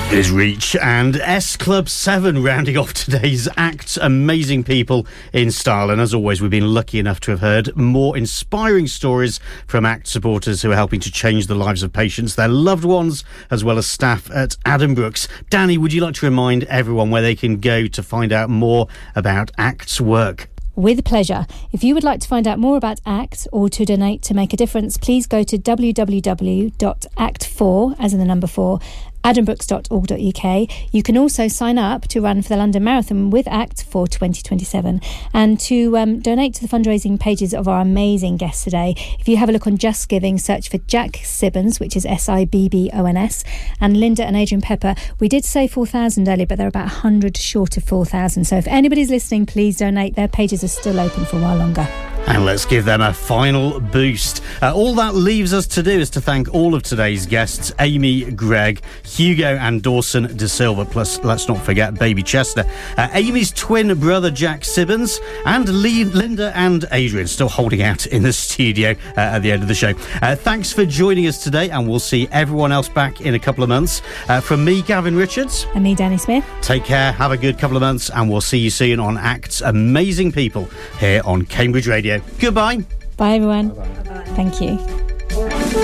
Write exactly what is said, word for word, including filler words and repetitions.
Is Reach and S Club seven rounding off today's acts. Amazing people in style, and as always we've been lucky enough to have heard more inspiring stories from ACT supporters who are helping to change the lives of patients, their loved ones, as well as staff at Addenbrooke's. Danny, would you like to remind everyone where they can go to find out more about ACT's work? With pleasure. If you would like to find out more about ACT or to donate to make a difference, please go to w w w dot act four, as in the number four, addenbrooks dot org dot u k. You can also sign up to run for the London Marathon with ACT for twenty twenty-seven and to um, donate to the fundraising pages of our amazing guests today. If you have a look on Just Giving, search for Jack Sibbons, which is S I B B O N S, and Linda and Adrian Pepper. We did say four thousand earlier, but they're about one hundred short of four thousand. So if anybody's listening, please donate. Their pages are still open for a while longer. And let's give them a final boost. Uh, all that leaves us to do is to thank all of today's guests, Amy, Greg, Hugo and Dawson De Silva, plus let's not forget baby Chester, uh, Amy's twin brother Jack Sibbons, and Lee, Linda and Adrian still holding out in the studio uh, at the end of the show. Uh, thanks for joining us today, and we'll see everyone else back in a couple of months. Uh, from me, Gavin Richards. And me, Danny Smith. Take care, have a good couple of months, and we'll see you soon on ACT's Amazing People here on Cambridge Radio. Goodbye. Bye, everyone. Bye-bye. Thank you.